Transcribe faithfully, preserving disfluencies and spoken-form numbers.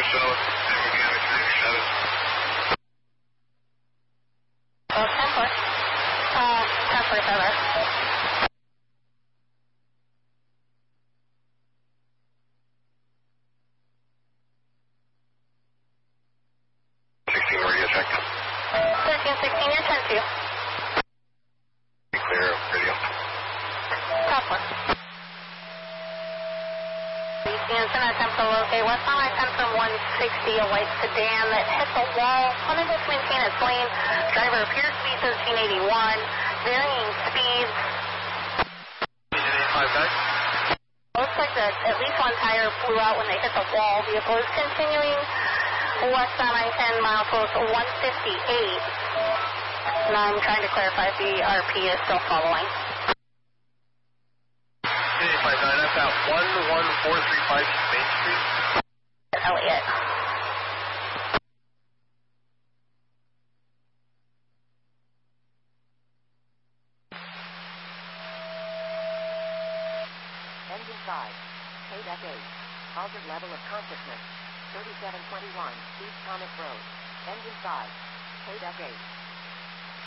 South, and mechanics ninety-seven. Oh, ten foot. Uh, ten forty-seven. sixteen radio check. thirteen sixteen, you're ten two. Be clear, radio. Top one. Houston, I ten from okay. West on I ten from one sixty, a white sedan that hit the wall. Unable to maintain its lane. Driver appears to be thirteen eighty-one. Varying speeds. five nine. Looks like that at least one tire blew out when they hit the wall. Vehicle is continuing west on I ten, mile close one fifty-eight. And I'm trying to clarify if the R P is still following. five nine, that's at one one four three five East Main Street. Elliott. Engine five, K F eight, altered level of consciousness, thirty-seven twenty-one, East Thomas Road. Engine five, K F eight.